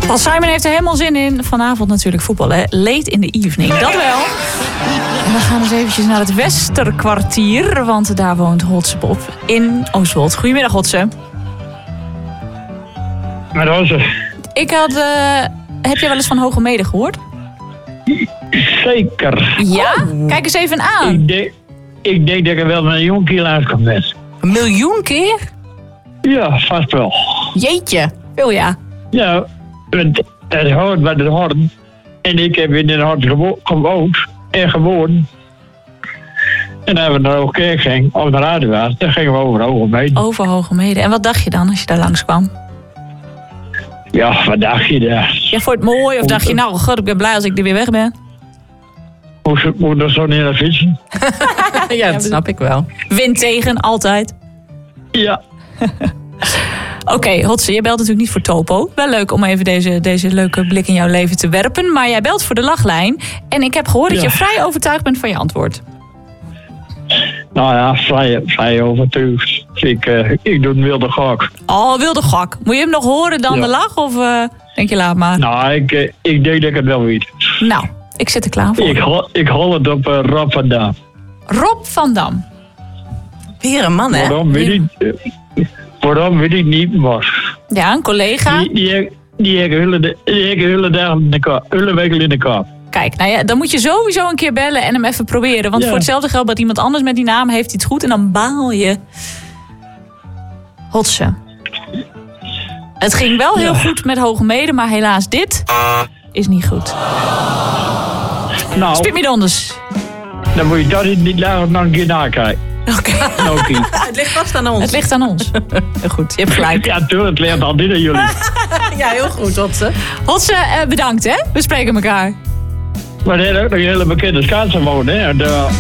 Paul Simon heeft er helemaal zin in. Vanavond natuurlijk voetbal, hè? Late in the evening, dat wel. En we gaan eens eventjes naar het Westerkwartier, want daar woont Hotse Bob in Oostwold. Goedemiddag, Hotse. Maar Hotse. Heb jij wel eens van Hogemede gehoord? Zeker. Ja? Kijk eens even aan. Ik denk dat ik er wel 1 miljoen keer uitkom net. 1 miljoen keer? Ja, vast wel. Jeetje. Veel ja. Ja, het hoort bij de Horn. En ik heb in de Horn gewoond en gewoond. En dan hebben we naar Hoogkerk ging, of naar Aardewaard. Dan gingen we over Hogemede. Over Hogemede. En wat dacht je dan als je daar langskwam? Ja, wat dacht je daar? Ja, vond je het mooi? Of dacht je, nou, god, ik ben blij als ik er weer weg ben? Moet er zo neer naar fietsen? Ja, dat snap ik wel. Wind tegen, altijd. Ja. Oké, Hotse, je belt natuurlijk niet voor Topo. Wel leuk om even deze leuke blik in jouw leven te werpen. Maar jij belt voor de lachlijn. En ik heb gehoord dat je vrij overtuigd bent van je antwoord. Nou ja, vrij overtuigd. Ik doe een wilde gok. Oh, wilde gok. Moet je hem nog horen dan de lach? Of denk je, laat maar? Nou, ik denk dat ik het wel weet. Nou, ik zit er klaar voor. Ik hol het op Rob van Dam. Rob van Dam. Weer een man, hè? Waarom weet ik niet, maar... Ja, een collega. Die heeft hullenwegel in de kop. Kijk, nou ja, dan moet je sowieso een keer bellen en hem even proberen. Want voor hetzelfde geld dat iemand anders met die naam heeft iets goed en dan baal je. Hotse. Het ging wel heel goed met Hogemede, maar helaas dit is niet goed. Nou, Spitmidonders. Dan moet je dat niet langer nog een keer nakijken. Oké. Het ligt vast aan ons. Het ligt aan ons. Heel goed, je hebt gelijk. Ja, tuurlijk, het ligt al dit aan jullie. Ja, heel goed, Hotse. Hotse, bedankt hè. We spreken elkaar. Maar er is ook nog een hele bekende schaatser wonen, hè.